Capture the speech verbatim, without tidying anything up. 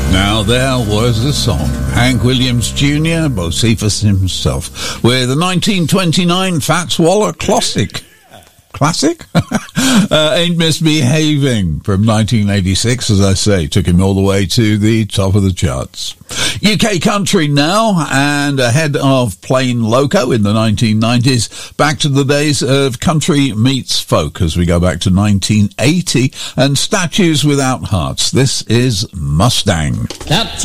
Now there was a song, Hank Williams Junior, Bocephus himself, with the nineteen twenty-nine Fats Waller classic. Classic? uh, Ain't Misbehaving from nineteen eighty-six, as I say, took him all the way to the top of the charts. U K country now, and ahead of Plain Loco in the nineteen nineties, back to the days of country meets folk as we go back to nineteen eighty, and Statues Without Hearts. This is Mustang. That